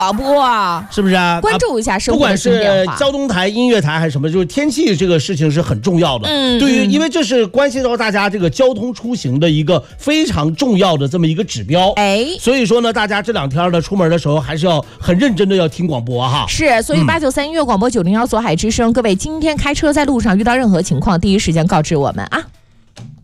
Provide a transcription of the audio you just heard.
播啊， 是不是啊？ 关注一下生不管活的新变化。 是交通台、音乐台还是什么，就是天气这个事情是很重要的。对于，因为这是关系到大家这个交通出行的一个非常重要的这么一个指标。所以说呢，大家这2天呢出门的时候还是要很认真的要听广播哈。 是，所以893音乐广播901左海之声，各位今天开车在路上遇到任何情况，第一时间告知我们啊。